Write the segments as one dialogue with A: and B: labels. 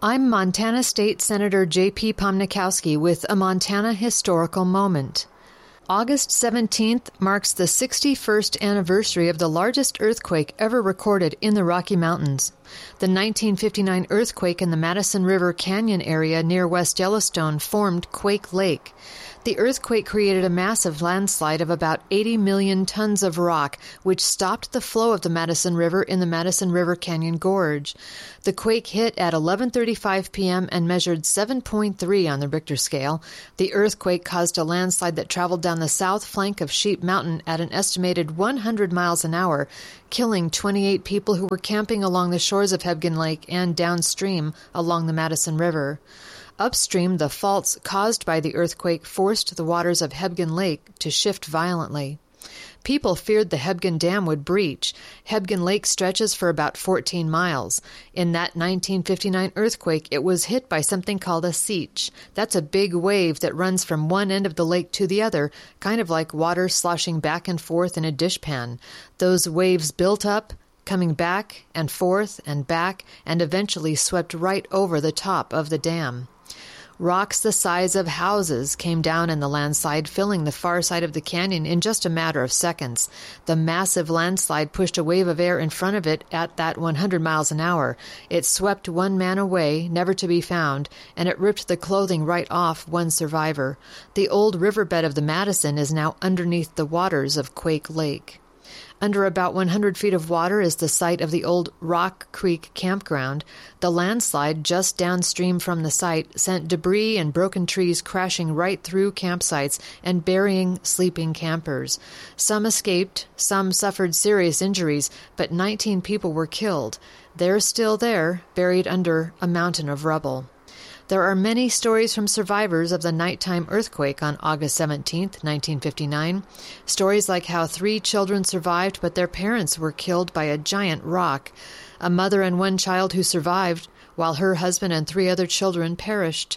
A: I'm Montana State Senator J.P. Pomnikowski with a Montana Historical Moment. August 17th marks the 61st anniversary of the largest earthquake ever recorded in the Rocky Mountains. The 1959 earthquake in the Madison River Canyon area near West Yellowstone formed Quake Lake. The earthquake created a massive landslide of about 80 million tons of rock, which stopped the flow of the Madison River in the Madison River Canyon Gorge. The quake hit at 11:35 p.m. and measured 7.3 on the Richter scale. The earthquake caused a landslide that traveled down the south flank of Sheep Mountain at an estimated 100 miles an hour, killing 28 people who were camping along the shores of Hebgen Lake and downstream along the Madison River. Upstream, the faults caused by the earthquake forced the waters of Hebgen Lake to shift violently. People feared the Hebgen Dam would breach. Hebgen Lake stretches for about 14 miles. In that 1959 earthquake, it was hit by something called a seach. That's a big wave that runs from one end of the lake to the other, kind of like water sloshing back and forth in a dishpan. Those waves built up, coming back and forth and back, and eventually swept right over the top of the dam. Rocks the size of houses came down in the landslide, filling the far side of the canyon in just a matter of seconds. The massive landslide pushed a wave of air in front of it at that 100 miles an hour. It swept one man away, never to be found, and it ripped the clothing right off one survivor. The old riverbed of the Madison is now underneath the waters of Quake Lake. Under about 100 feet of water is the site of the old Rock Creek campground. The landslide just downstream from the site sent debris and broken trees crashing right through campsites and burying sleeping campers. Some escaped, some suffered serious injuries, but 19 people were killed. They're still there, buried under a mountain of rubble. There are many stories from survivors of the nighttime earthquake on August 17, 1959. Stories like how 3 children survived, but their parents were killed by a giant rock. A mother and one child who survived, while her husband and 3 other children perished.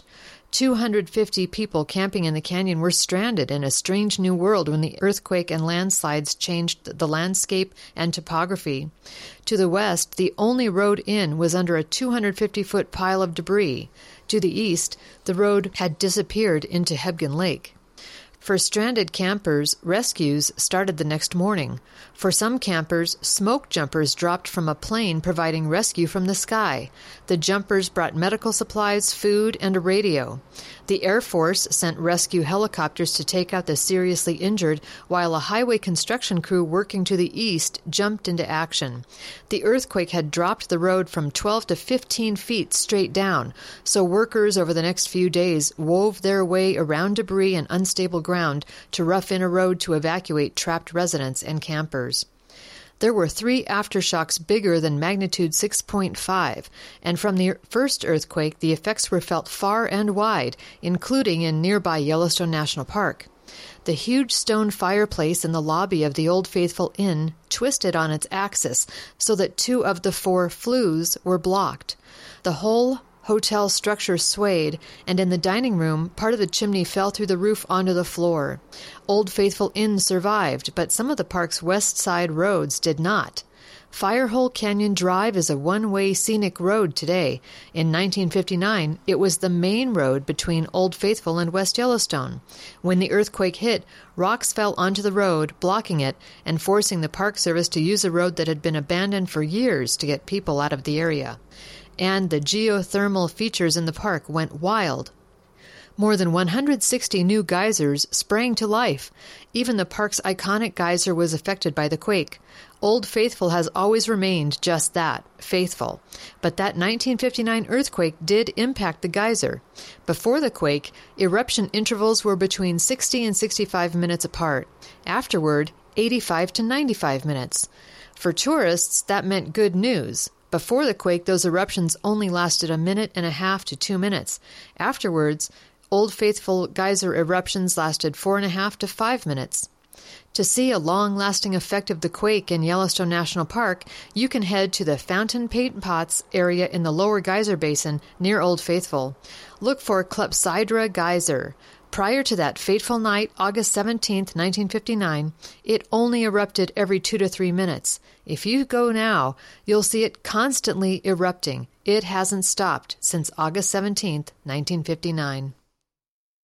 A: 250 people camping in the canyon were stranded in a strange new world when the earthquake and landslides changed the landscape and topography. To the west, the only road in was under a 250-foot pile of debris. To the east, the road had disappeared into Hebgen Lake. For stranded campers, rescues started the next morning. For some campers, smoke jumpers dropped from a plane providing rescue from the sky. The jumpers brought medical supplies, food, and a radio. The Air Force sent rescue helicopters to take out the seriously injured, while a highway construction crew working to the east jumped into action. The earthquake had dropped the road from 12 to 15 feet straight down, so workers over the next few days wove their way around debris and unstable ground to rough in a road to evacuate trapped residents and campers. There were 3 aftershocks bigger than magnitude 6.5, and from the first earthquake, the effects were felt far and wide, including in nearby Yellowstone National Park. The huge stone fireplace in the lobby of the Old Faithful Inn twisted on its axis so that 2 of the 4 flues were blocked. The whole hotel structure swayed, and in the dining room, part of the chimney fell through the roof onto the floor. Old Faithful Inn survived, but some of the park's west side roads did not. Firehole Canyon Drive is a one-way scenic road today. In 1959, it was the main road between Old Faithful and West Yellowstone. When the earthquake hit, rocks fell onto the road, blocking it and forcing the Park Service to use a road that had been abandoned for years to get people out of the area. And the geothermal features in the park went wild. More than 160 new geysers sprang to life. Even the park's iconic geyser was affected by the quake. Old Faithful has always remained just that, faithful. But that 1959 earthquake did impact the geyser. Before the quake, eruption intervals were between 60 and 65 minutes apart. Afterward, 85 to 95 minutes. For tourists, that meant good news. Before the quake, those eruptions only lasted 1.5 minutes to 2 minutes. Afterwards, Old Faithful geyser eruptions lasted 4.5 to 5 minutes. To see a long-lasting effect of the quake in Yellowstone National Park, you can head to the Fountain Paint Pots area in the lower geyser basin near Old Faithful. Look for Clepsydra Geyser. Prior to that fateful night, August 17, 1959, it only erupted every 2 to 3 minutes. If you go now, you'll see it constantly erupting. It hasn't stopped since August 17, 1959.